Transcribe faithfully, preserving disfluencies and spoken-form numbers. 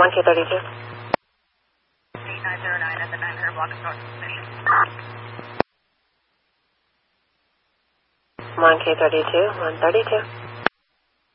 one K thirty-two. eight nine zero nine at the nine hundred block of North Mission. one K thirty-two, one thirty-two.